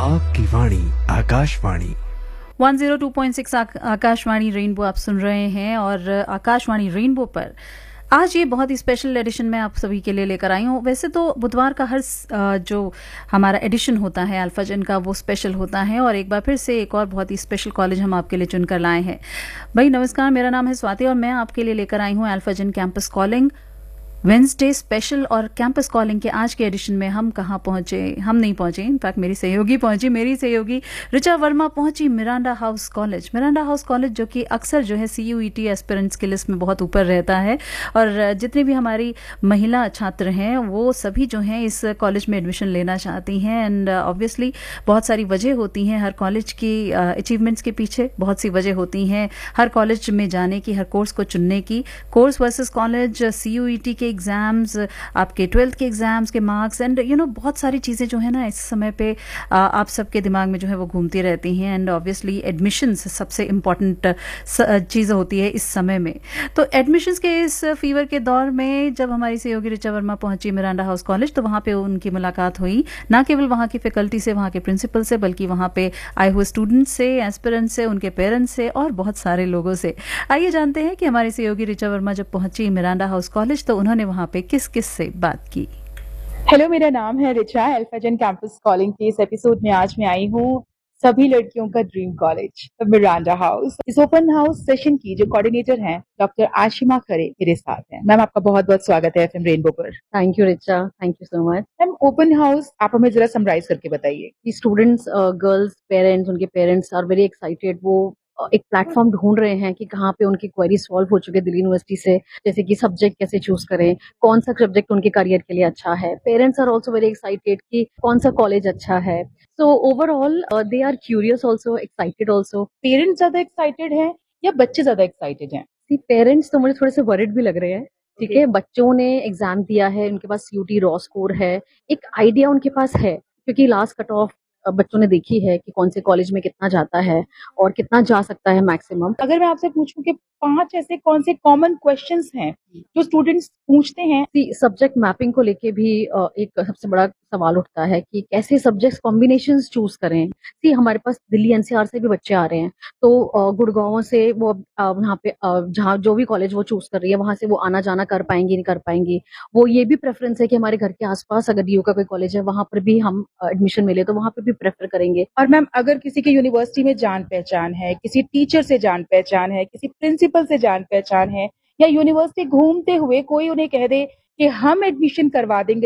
आपकी वाणी आकाशवाणी 102.6 आकाशवाणी रेनबो आप सुन रहे हैं। और आकाशवाणी रेनबो पर आज ये बहुत ही स्पेशल एडिशन मैं आप सभी के लिए लेकर आई हूँ। वैसे तो बुधवार का हर जो हमारा एडिशन होता है अल्फा जन का वो स्पेशल होता है, और एक बार फिर से एक और बहुत ही स्पेशल कॉलेज हम आपके लिए चुनकर लाए हैं। भाई नमस्कार, मेरा नाम है स्वाति और मैं आपके लिए लेकर आई हूँ अल्फा जन कैंपस कॉलिंग वेंसडे स्पेशल। और कैंपस कॉलिंग के आज के एडिशन में हम कहाँ पहुंचे? हम नहीं पहुंचे, इनफैक्ट मेरी सहयोगी ऋचा वर्मा पहुंची Miranda house college. Miranda house college जो कि अक्सर जो है CUET एस्पिरेंट्स की लिस्ट में बहुत ऊपर रहता है, और जितनी भी हमारी महिला छात्र हैं वो सभी जो हैं इस कॉलेज में एडमिशन लेना चाहती हैं। एंड ऑब्वियसली बहुत सारी वजह होती हैं हर कॉलेज की अचीवमेंट्स के पीछे, बहुत सी वजह होती हैं हर कॉलेज में जाने की, हर कोर्स को चुनने की। कोर्स वर्सेस कॉलेज, CUET के एग्जाम्स, आपके 12th के एग्जाम्स के मार्क्स, एंड बहुत सारी चीजें जो है ना इस समय पे आप सबके दिमाग में जो है वो घूमती रहती हैं। एंड ऑब्वियसली एडमिशंस सबसे इम्पोर्टेंट चीज होती है इस समय में। तो एडमिशंस के इस फीवर के दौर में जब हमारी सहयोगी ऋचा वर्मा पहुंची मिरांडा हाउस कॉलेज, तो वहां पे उनकी मुलाकात हुई ना केवल वहां की फैकल्टी से, वहां के प्रिंसिपल से, बल्कि वहां पे आए हुए स्टूडेंट्स से, एस्पिरेंट्स से, उनके पेरेंट्स से और बहुत सारे लोगों से। आइए जानते हैं कि हमारी सहयोगी ऋचा वर्मा जब पहुंची मिरांडा हाउस कॉलेज तो उन्होंने वहां पे किस किस से बात की। हेलो, मेरा नाम है रिचा। अल्फा जन कैंपस कॉलिंग के इस एपिसोड में आज मैं आई हूँ सभी लड़कियों का ड्रीम कॉलेज मिरांडा हाउस। इस ओपन हाउस सेशन की जो कोऑर्डिनेटर हैं डॉक्टर आशिमा खरे मेरे साथ हैं। मैम, आपका बहुत बहुत स्वागत है FM रेनबो पर। Thank you Richa, thank you so much. Ma'am, open house आप हमें जरा समराइज करके बताइए। स्टूडेंट्स, गर्ल्स पेरेंट्स, उनके पेरेंट्स आर वेरी एक्साइटेड। वो एक प्लेटफॉर्म ढूंढ रहे हैं कि कहाँ पे उनकी क्वेरी सॉल्व हो चुके दिल्ली यूनिवर्सिटी से, जैसे कि सब्जेक्ट कैसे चूज करें, कौन सा सब्जेक्ट उनके करियर के लिए अच्छा है। Parents are also very excited कि कौन सा कॉलेज अच्छा है। So overall they are curious also, excited also. Parents ज्यादा एक्साइटेड हैं या बच्चे ज्यादा एक्साइटेड हैं? पेरेंट्स तो मुझे थोड़े से वरिड भी लग रहे हैं। ठीक है, बच्चों ने एग्जाम दिया है, उनके पास CUT रॉ स्कोर है, एक आइडिया उनके पास है, क्योंकि लास्ट कट ऑफ बच्चों ने देखी है कि कौन से कॉलेज में कितना जाता है और कितना जा सकता है मैक्सिमम। अगर मैं आपसे पूछूं कि 5 ऐसे कौन से कॉमन क्वेश्चंस हैं जो स्टूडेंट्स पूछते हैं? सब्जेक्ट मैपिंग को लेके भी एक सबसे बड़ा सवाल उठता है कि कैसे सब्जेक्ट कॉम्बिनेशंस चूज करें। हमारे पास दिल्ली NCR से भी बच्चे आ रहे हैं, तो गुड़गांव से वो यहाँ पे जहाँ जो भी कॉलेज वो चूज कर रही है वहां से वो आना जाना कर पाएंगी नहीं कर पाएंगी। वो ये भी प्रेफरेंस है कि हमारे घर के आसपास अगर DU का कोई कॉलेज है वहां पर भी हम एडमिशन मिले तो वहां पर भी प्रेफर करेंगे। और मैम, अगर किसी के यूनिवर्सिटी में जान पहचान है, किसी टीचर से जान पहचान है, किसी प्रिंसिपल से जान पहचान है, या यूनिवर्सिटी घूमते हुए कोई उन्हें कह दे कि हम एडमिशन करवा देंगे